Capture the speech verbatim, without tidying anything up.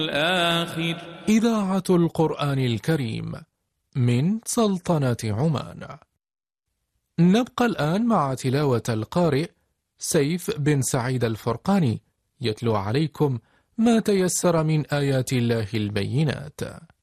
الآخر. إذاعة القرآن الكريم من سلطنة عمان. نبقى الآن مع تلاوة القارئ سيف بن سعيد الفرقاني يتلو عليكم ما تيسر من آيات الله البينات.